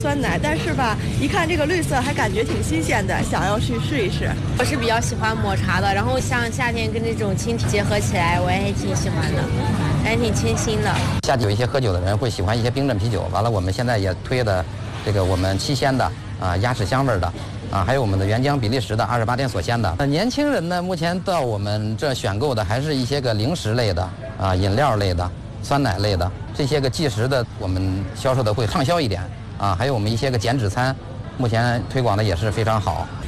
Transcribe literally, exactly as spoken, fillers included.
酸奶，但是吧，一看这个绿色还感觉挺新鲜的，想要去试一试。 我是比较喜欢抹茶的，然后像夏天跟这种青提结合起来，我也挺喜欢的，还挺清新的。 夏季有一些喝酒的人会喜欢一些冰镇啤酒，完了我们现在也推的这个我们七鲜的啊鸭屎香味的啊，还有我们的原浆比利时的二十八天锁鲜的。年轻人呢，目前到我们这选购的还是一些个零食类的啊、饮料类的、酸奶类的这些个即食的，我们销售的会畅销一点啊，还有我们一些个减脂餐，目前推广的也是非常好。